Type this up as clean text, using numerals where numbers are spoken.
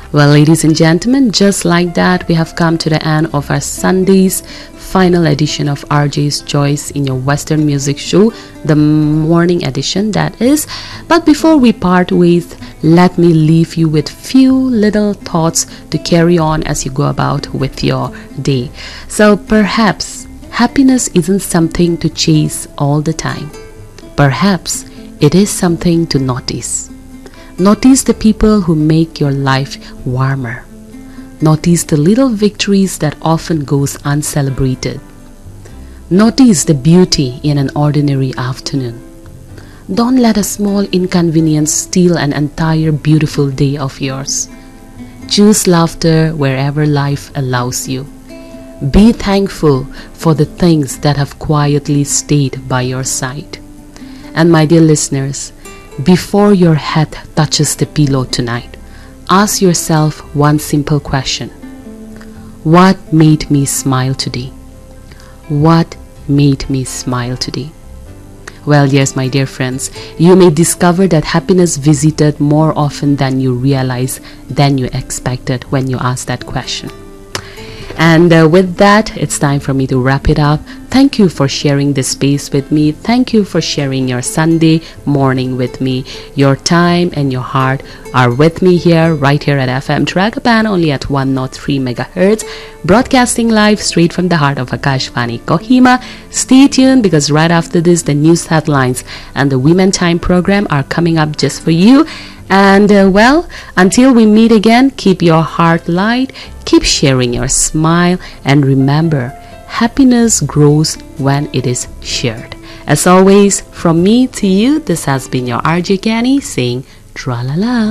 Well, ladies and gentlemen, just like that, we have come to the end of our Sunday's final edition of RJ's Choice in your Western Music Show, the morning edition, that is. But before we part ways, let me leave you with few little thoughts to carry on as you go about with your day. So perhaps happiness isn't something to chase all the time. Perhaps it is something to notice. Notice the people who make your life warmer. Notice the little victories that often goes uncelebrated. Notice the beauty in an ordinary afternoon. Don't let a small inconvenience steal an entire beautiful day of yours. Choose laughter wherever life allows you. Be thankful for the things that have quietly stayed by your side. And my dear listeners, before your head touches the pillow tonight, ask yourself one simple question. What made me smile today? What made me smile today? Well, yes, my dear friends, you may discover that happiness visited more often than you realize, than you expected when you ask that question. And with that, it's time for me to wrap it up. Thank you for sharing this space with me. Thank you for sharing your Sunday morning with me. Your time and your heart are with me here, right here at FM Tragapan, only at 103 megahertz, broadcasting live straight from the heart of Akashvani Kohima. Stay tuned, because right after this, the news headlines and the Women Time program are coming up just for you. And well, until we meet again, keep your heart light, keep sharing your smile, and remember, happiness grows when it is shared. As always, from me to you, this has been your RJ Kenny saying tra-la-la.